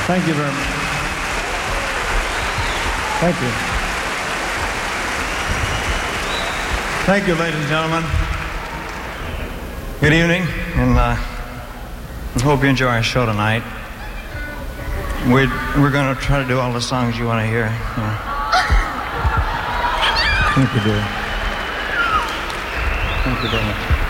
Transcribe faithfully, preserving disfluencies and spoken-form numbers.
Thank you very much. Thank you. Thank you, ladies and gentlemen. Good evening, and uh, I hope you enjoy our show tonight. We're, we're going to try to do all the songs you want to hear. Yeah. Thank you, dear. Thank you very much.